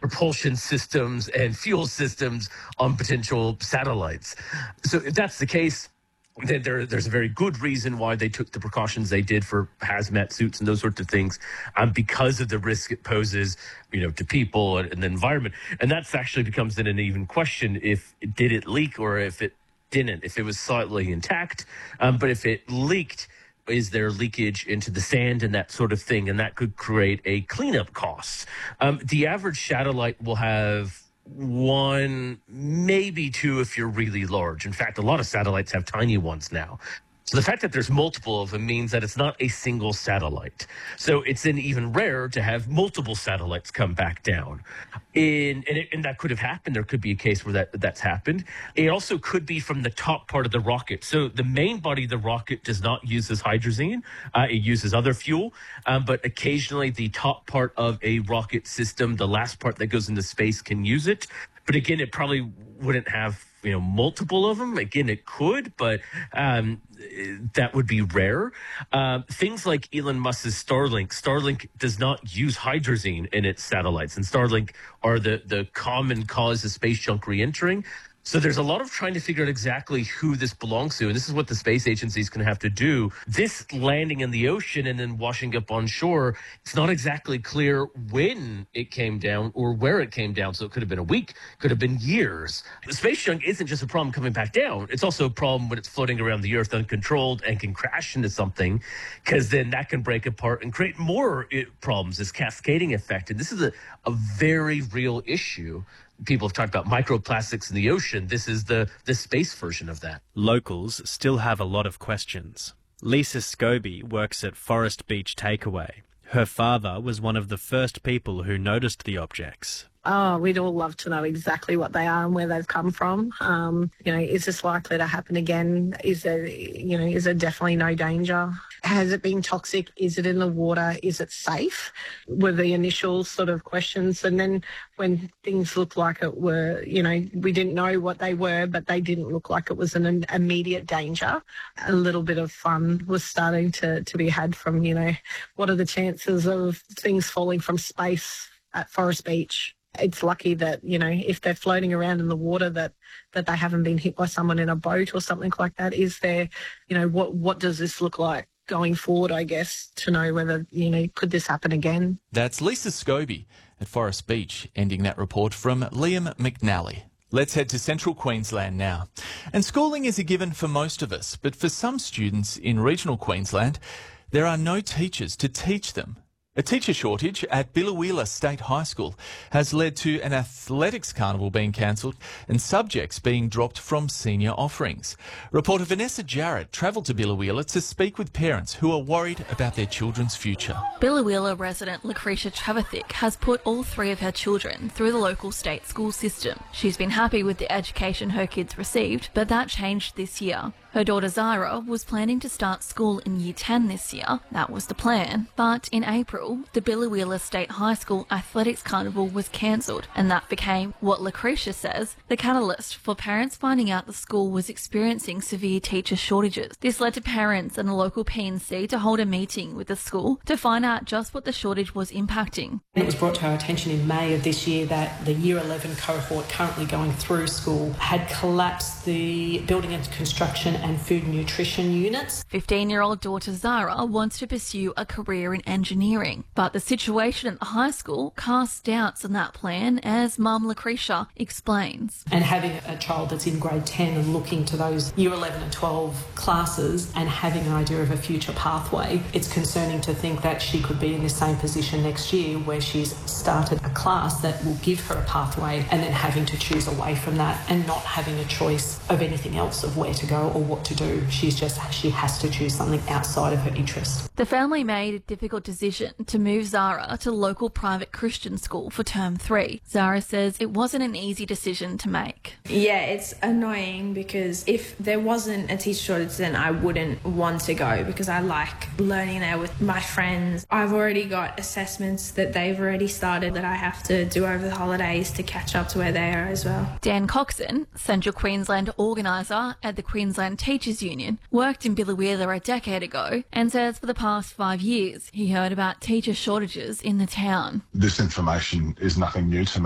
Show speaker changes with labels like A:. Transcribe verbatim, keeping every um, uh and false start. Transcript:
A: propulsion systems and fuel systems on potential satellites. So if that's the case, then there, there's a very good reason why they took the precautions they did for hazmat suits and those sorts of things, um, because of the risk it poses, you know, to people and, and the environment. And that's actually becomes then an even question: if did it leak or if it didn't? If it was slightly intact, um, but if it leaked, is there leakage into the sand and that sort of thing? And that could create a cleanup cost. Um, the average satellite will have one, maybe two if you're really large. In fact, a lot of satellites have tiny ones now. So the fact that there's multiple of them means that it's not a single satellite. So it's then even rarer to have multiple satellites come back down. In, and, it, and that could have happened. There could be a case where that that's happened. It also could be from the top part of the rocket. So the main body of the rocket does not use this hydrazine. Uh, it uses other fuel. Um, but occasionally the top part of a rocket system, the last part that goes into space, can use it. But again, it probably wouldn't have, you know, multiple of them. Again, it could, but um, that would be rare. Um, things like Elon Musk's Starlink. Starlink does not use hydrazine in its satellites, and Starlink are the, the common cause of space junk re-entering. So there's a lot of trying to figure out exactly who this belongs to, and this is what the space agency is going to have to do. This landing in the ocean and then washing up on shore, it's not exactly clear when it came down or where it came down. So it could have been a week, could have been years. The space junk isn't just a problem coming back down. It's also a problem when it's floating around the Earth uncontrolled and can crash into something, because then that can break apart and create more problems, this cascading effect. And this is a, a very real issue. People have talked about microplastics in the ocean. This is the, the space version of that.
B: Locals still have a lot of questions. Lisa Scobie works at Forest Beach Takeaway. Her father was one of the first people who noticed the objects.
C: Oh, we'd all love to know exactly what they are and where they've come from. Um, you know, is this likely to happen again? Is there, you know, is there definitely no danger? Has it been toxic? Is it in the water? Is it safe? Were the initial sort of questions. And then when things looked like it were, you know, we didn't know what they were, but they didn't look like it was an immediate danger. A little bit of fun was starting to, to be had from, you know, what are the chances of things falling from space at Forest Beach? It's lucky that, you know, if they're floating around in the water, that that they haven't been hit by someone in a boat or something like that. Is there, you know, what what does this look like going forward, I guess, to know whether, you know, could this happen again?
D: That's Lisa Scobie at Forest Beach, ending that report from Liam McNally. Let's head to central Queensland now. And schooling is a given for most of us, but for some students in regional Queensland, there are no teachers to teach them. A teacher shortage at Biloela State High School has led to an athletics carnival being cancelled and subjects being dropped from senior offerings. Reporter Vanessa Jarrett travelled to Biloela to speak with parents who are worried about their children's future.
E: Biloela resident Lucretia Travathik has put all three of her children through the local state school system. She's been happy with the education her kids received, but that changed this year. Her daughter Zara was planning to start school in year ten this year. That was the plan. But in April, the Biloela State High School Athletics Carnival was cancelled, and that became what Lucretia says the catalyst for parents finding out the school was experiencing severe teacher shortages. This led to parents and the local P and C to hold a meeting with the school to find out just what the shortage was impacting.
F: It was brought to our attention in May of this year that the year eleven cohort currently going through school had collapsed the building and construction and food and nutrition units.
E: fifteen-year-old daughter Zara wants to pursue a career in engineering, but the situation at the high school casts doubts on that plan, as mum Lucretia explains.
F: And having a child that's in grade ten and looking to those year eleven and twelve classes and having an idea of a future pathway, it's concerning to think that she could be in the same position next year where she's started a class that will give her a pathway and then having to choose away from that and not having a choice of anything else of where to go or what to do. She's just, she has to choose something outside of her interest.
E: The family made a difficult decision to move Zara to local private Christian school for term three. Zara says it wasn't an easy decision to make.
G: Yeah, it's annoying because if there wasn't a teacher shortage, then I wouldn't want to go because I like learning there with my friends. I've already got assessments that they've already started that I have to do over the holidays to catch up to where they are as well.
E: Dan Coxon, Central Queensland organiser at the Queensland Teachers Union, worked in Biloela a decade ago and says for the past five years he heard about teacher shortages in the town.
H: This information is nothing new to me.